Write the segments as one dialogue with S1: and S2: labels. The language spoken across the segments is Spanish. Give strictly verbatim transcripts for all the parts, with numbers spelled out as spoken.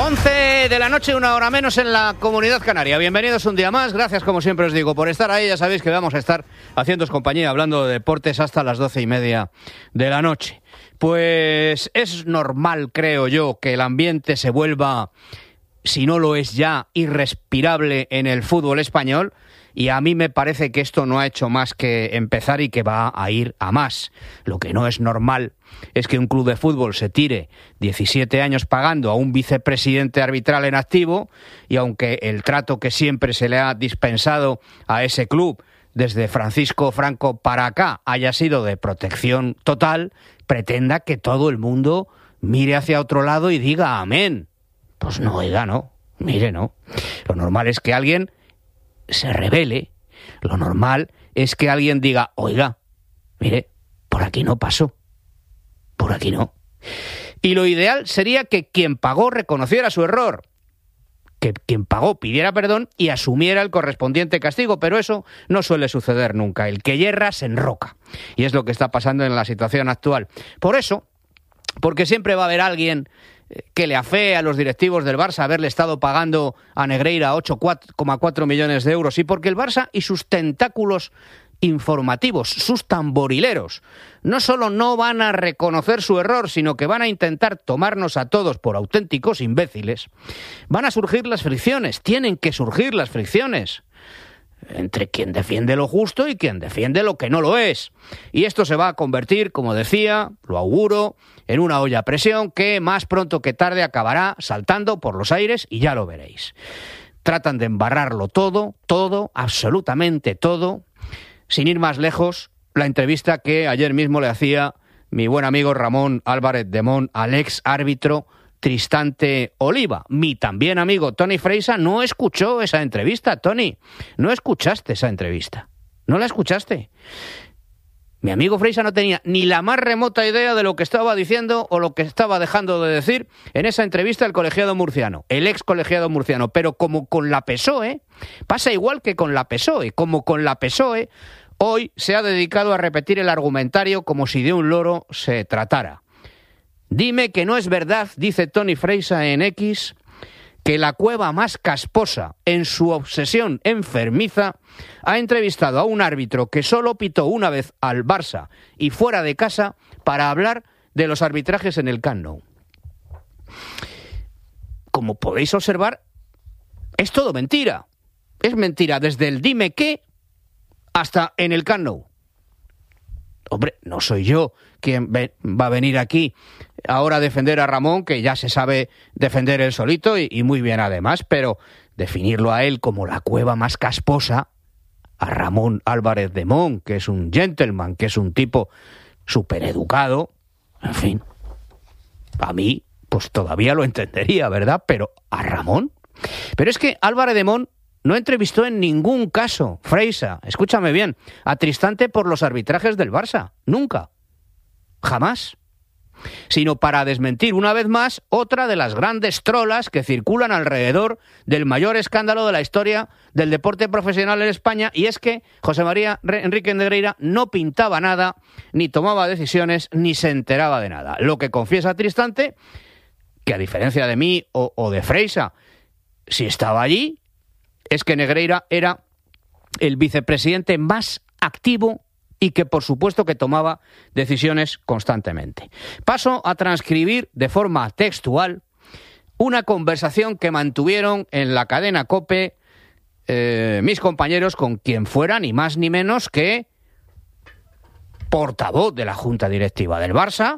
S1: once de la noche, una hora menos en la Comunidad Canaria. Bienvenidos un día más. Gracias, como siempre os digo, por estar ahí. Ya sabéis que vamos a estar haciéndoos compañía, hablando de deportes hasta las doce y media de la noche. Pues es normal, creo yo, que el ambiente se vuelva, si no lo es ya, irrespirable en el fútbol español. Y a mí me parece que esto no ha hecho más que empezar y que va a ir a más. Lo que no es normal es que un club de fútbol se tire diecisiete años pagando a un vicepresidente arbitral en activo, y aunque el trato que siempre se le ha dispensado a ese club desde Francisco Franco para acá haya sido de protección total, pretenda que todo el mundo mire hacia otro lado y diga amén. Pues no, oiga, no. Mire, no. Lo normal es que alguien se rebele. Lo normal es que alguien diga, oiga, mire, por aquí no pasó, por aquí no. Y lo ideal sería que quien pagó reconociera su error, que quien pagó pidiera perdón y asumiera el correspondiente castigo, pero eso no suele suceder nunca. El que yerra se enroca, y es lo que está pasando en la situación actual. Por eso, porque siempre va a haber alguien que le afee a los directivos del Barça haberle estado pagando a Negreira ocho coma cuatro millones de euros, y porque el Barça y sus tentáculos informativos, sus tamborileros, no solo no van a reconocer su error, sino que van a intentar tomarnos a todos por auténticos imbéciles, van a surgir las fricciones, tienen que surgir las fricciones entre quien defiende lo justo y quien defiende lo que no lo es. Y esto se va a convertir, como decía, lo auguro, en una olla a presión que más pronto que tarde acabará saltando por los aires, y ya lo veréis. Tratan de embarrarlo todo, todo, absolutamente todo. Sin ir más lejos, la entrevista que ayer mismo le hacía mi buen amigo Ramón Álvarez de Mon al ex árbitro Tristante Oliva. Mi también amigo Toni Freisa no escuchó esa entrevista. Toni, no escuchaste esa entrevista. ¿No la escuchaste? Mi amigo Freisa no tenía ni la más remota idea de lo que estaba diciendo o lo que estaba dejando de decir en esa entrevista el colegiado murciano, el ex colegiado murciano. Pero como con la P S O E, pasa igual que con la P S O E. Como con la P S O E, hoy se ha dedicado a repetir el argumentario como si de un loro se tratara. Dime que no es verdad, dice Toni Freisa en X, que la cueva más casposa, en su obsesión enfermiza, ha entrevistado a un árbitro que solo pitó una vez al Barça y fuera de casa para hablar de los arbitrajes en el Camp Nou. Como podéis observar, es todo mentira. Es mentira desde el dime qué hasta en el Camp Nou. Hombre, no soy yo quien va a venir aquí ahora a defender a Ramón, que ya se sabe defender él solito y, y muy bien además, pero definirlo a él como la cueva más casposa, a Ramón Álvarez de Mon, que es un gentleman, que es un tipo súper educado, en fin, a mí pues todavía lo entendería, ¿verdad? Pero a Ramón. Pero es que Álvarez de Mon no entrevistó en ningún caso, Freisa, escúchame bien, a Tristante por los arbitrajes del Barça. Nunca. Jamás. Sino para desmentir una vez más otra de las grandes trolas que circulan alrededor del mayor escándalo de la historia del deporte profesional en España, y es que José María Enrique Negreira no pintaba nada, ni tomaba decisiones, ni se enteraba de nada. Lo que confiesa Tristante, que a diferencia de mí o, o de Freisa, si estaba allí, es que Negreira era el vicepresidente más activo y que por supuesto que tomaba decisiones constantemente. Paso a transcribir de forma textual una conversación que mantuvieron en la cadena COPE eh, mis compañeros con quien fuera ni más ni menos que portavoz de la Junta Directiva del Barça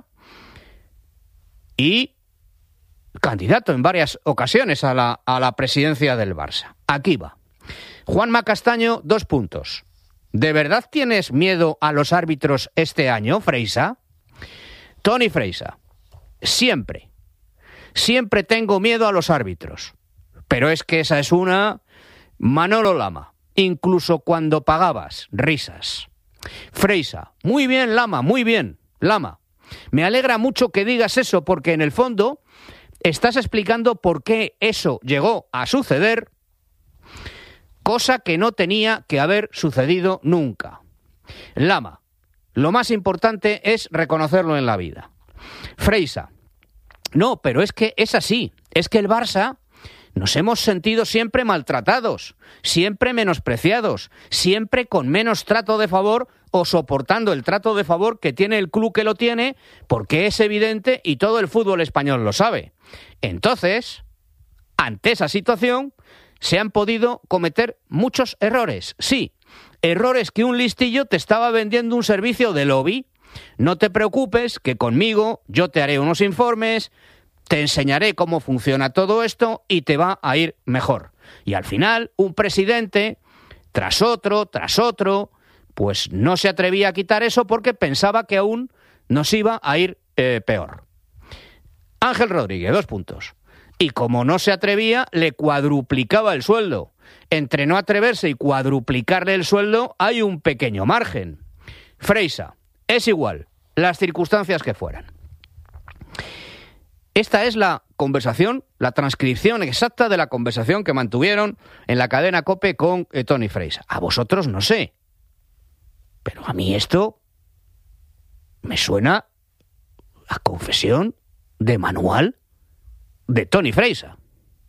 S1: y candidato en varias ocasiones a la, a la presidencia del Barça. Aquí va. Juanma Castaño, dos puntos. ¿De verdad tienes miedo a los árbitros este año, Freisa? Toni Freisa. Siempre. Siempre tengo miedo a los árbitros. Pero es que esa es una... Manolo Lama. Incluso cuando pagabas. Risas. Freisa. Muy bien, Lama, muy bien. Lama. Me alegra mucho que digas eso, porque en el fondo estás explicando por qué eso llegó a suceder, cosa que no tenía que haber sucedido nunca. Lama, lo más importante es reconocerlo en la vida. Freisa, no, pero es que es así, es que el Barça nos hemos sentido siempre maltratados, siempre menospreciados, siempre con menos trato de favor o soportando el trato de favor que tiene el club que lo tiene, porque es evidente y todo el fútbol español lo sabe. Entonces, ante esa situación, se han podido cometer muchos errores. Sí, errores que un listillo te estaba vendiendo un servicio de lobby. No te preocupes, que conmigo yo te haré unos informes, te enseñaré cómo funciona todo esto y te va a ir mejor. Y al final, un presidente, tras otro, tras otro, pues no se atrevía a quitar eso porque pensaba que aún nos iba a ir eh, peor. Ángel Rodríguez, dos puntos. Y como no se atrevía, le cuadruplicaba el sueldo. Entre no atreverse y cuadruplicarle el sueldo hay un pequeño margen. Freisa, es igual, las circunstancias que fueran. Esta es la conversación, la transcripción exacta de la conversación que mantuvieron en la cadena COPE con eh, Toni Freisa. A vosotros no sé, pero a mí esto me suena a confesión de manual de Toni Freisa.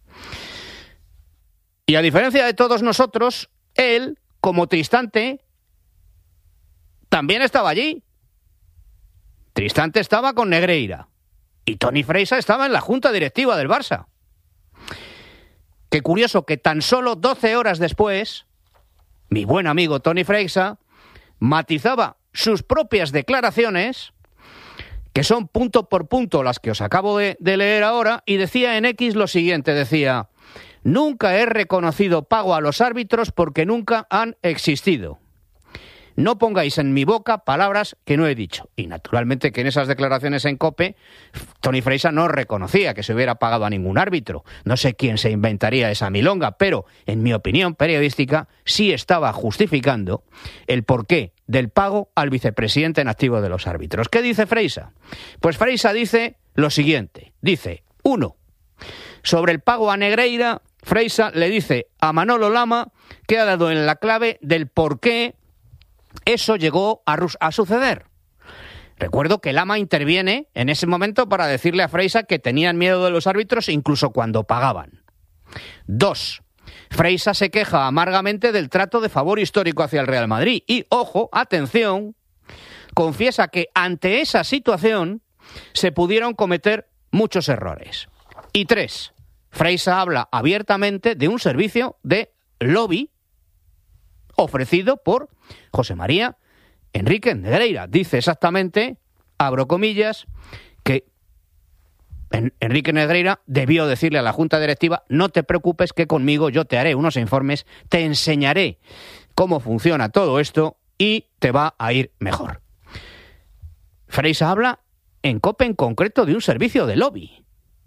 S1: Y a diferencia de todos nosotros, él, como Tristante, también estaba allí. Tristante estaba con Negreira. Y Toni Freisa estaba en la junta directiva del Barça. Qué curioso que tan solo doce horas después, mi buen amigo Toni Freisa matizaba sus propias declaraciones, que son punto por punto las que os acabo de, de leer ahora, y decía en X lo siguiente, decía: nunca he reconocido pago a los árbitros porque nunca han existido. No pongáis en mi boca palabras que no he dicho. Y naturalmente que en esas declaraciones en COPE, Toni Freisa no reconocía que se hubiera pagado a ningún árbitro. No sé quién se inventaría esa milonga, pero en mi opinión periodística sí estaba justificando el porqué del pago al vicepresidente en activo de los árbitros. ¿Qué dice Freisa? Pues Freisa dice lo siguiente. Dice, uno, sobre el pago a Negreira, Freisa le dice a Manolo Lama que ha dado en la clave del porqué eso llegó a, a suceder. Recuerdo que Lama interviene en ese momento para decirle a Freisa que tenían miedo de los árbitros incluso cuando pagaban. Dos, Freisa se queja amargamente del trato de favor histórico hacia el Real Madrid. Y, ojo, atención, confiesa que ante esa situación se pudieron cometer muchos errores. Y tres, Freisa habla abiertamente de un servicio de lobby ofrecido por José María Enrique Negreira. Dice exactamente, abro comillas, que en, Enrique Negreira debió decirle a la Junta Directiva: no te preocupes que conmigo yo te haré unos informes, te enseñaré cómo funciona todo esto y te va a ir mejor. Freisa habla en COPE en concreto de un servicio de lobby.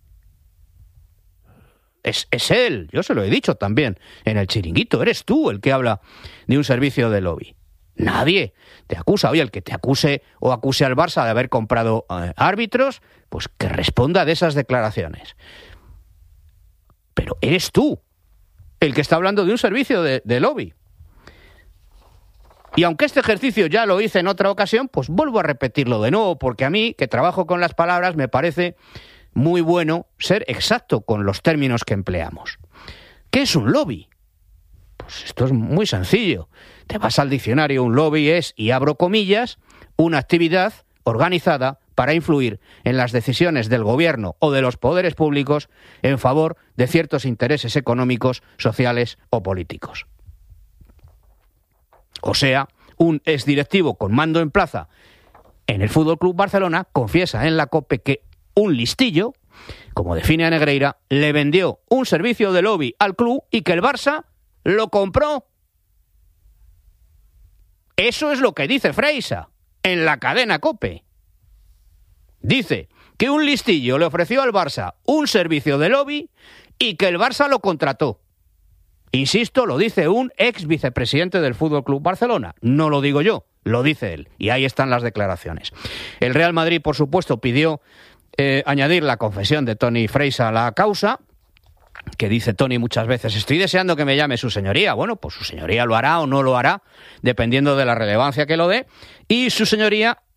S1: Es, es él, yo se lo he dicho también en el chiringuito, eres tú el que habla de un servicio de lobby. Nadie te acusa. Oye, el que te acuse o acuse al Barça de haber comprado eh, árbitros, pues que responda de esas declaraciones. Pero eres tú el que está hablando de un servicio de, de lobby. Y aunque este ejercicio ya lo hice en otra ocasión, pues vuelvo a repetirlo de nuevo, porque a mí, que trabajo con las palabras, me parece muy bueno ser exacto con los términos que empleamos. ¿Qué es un lobby? Pues esto es muy sencillo. Te vas al diccionario, un lobby es, y abro comillas, una actividad organizada para influir en las decisiones del gobierno o de los poderes públicos en favor de ciertos intereses económicos, sociales o políticos. O sea, un exdirectivo con mando en plaza en el F C Barcelona confiesa en la COPE que un listillo, como define a Negreira, le vendió un servicio de lobby al club y que el Barça lo compró. Eso es lo que dice Freisa en la cadena COPE. Dice que un listillo le ofreció al Barça un servicio de lobby y que el Barça lo contrató. Insisto, lo dice un ex vicepresidente del F C Barcelona. No lo digo yo, lo dice él. Y ahí están las declaraciones. El Real Madrid, por supuesto, pidió Eh, añadir la confesión de Toni Freisa a la causa, que dice Toni muchas veces: estoy deseando que me llame su señoría. Bueno, pues su señoría lo hará o no lo hará, dependiendo de la relevancia que lo dé, y su señoría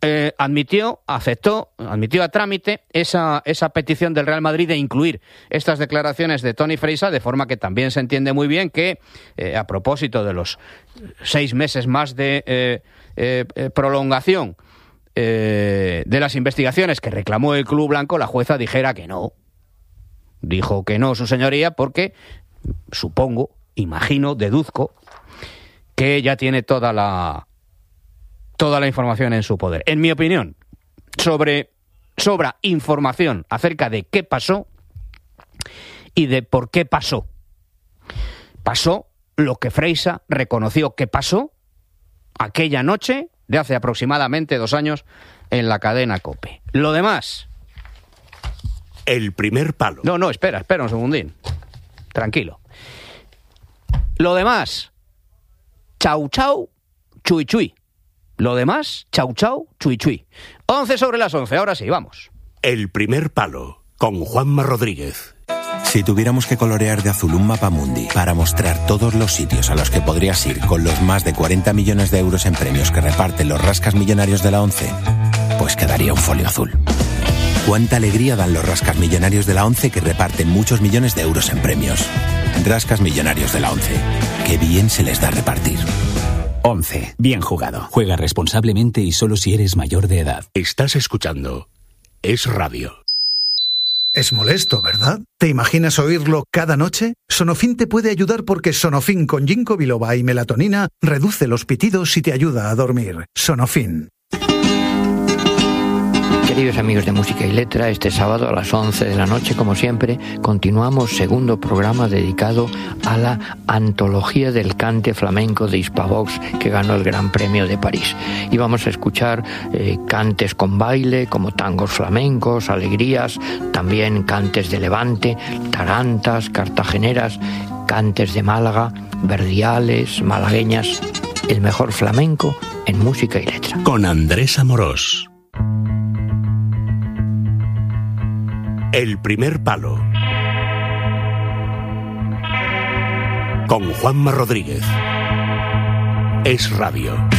S1: eh, admitió, aceptó, admitió a trámite esa, esa petición del Real Madrid de incluir estas declaraciones de Toni Freixa, de forma que también se entiende muy bien que, eh, a propósito de los seis meses más de eh, eh, eh, prolongación eh, de las investigaciones que reclamó el Club Blanco, la jueza dijera que no. Dijo que no, su señoría, porque supongo, imagino, deduzco, que ya tiene toda la... toda la información en su poder. En mi opinión, sobre, sobra información acerca de qué pasó y de por qué pasó. Pasó lo que Freixa reconoció que pasó aquella noche de hace aproximadamente dos años en la cadena COPE. Lo demás...
S2: El primer palo.
S1: No, no, espera, espera un segundín. Tranquilo. Lo demás... Chau, chau, chui, chui. Lo demás, chau, chau, chui, chui. once sobre las once, ahora sí, vamos.
S2: El primer palo, con Juanma Rodríguez.
S3: Si tuviéramos que colorear de azul un mapa mundi para mostrar todos los sitios a los que podrías ir con los más de cuarenta millones de euros en premios que reparten los rascas millonarios de la ONCE, pues quedaría un folio azul. Cuánta alegría dan los rascas millonarios de la ONCE que reparten muchos millones de euros en premios. Rascas millonarios de la ONCE. Qué bien se les da repartir.
S4: once. Bien jugado. Juega responsablemente y solo si eres mayor de edad.
S2: Estás escuchando Es Radio.
S5: Es molesto, ¿verdad? ¿Te imaginas oírlo cada noche? Sonofin te puede ayudar porque Sonofin con ginkgo biloba y melatonina reduce los pitidos y te ayuda a dormir. Sonofin.
S6: Queridos amigos de Música y Letra, este sábado a las once de la noche, como siempre, continuamos segundo programa dedicado a la antología del cante flamenco de Hispavox que ganó el Gran Premio de París. Y vamos a escuchar eh, cantes con baile, como tangos flamencos, alegrías, también cantes de Levante, tarantas, cartageneras, cantes de Málaga, verdiales, malagueñas. El mejor flamenco en Música y Letra.
S2: Con Andrés Amorós. El primer palo. Con Juanma Rodríguez. Es Radio.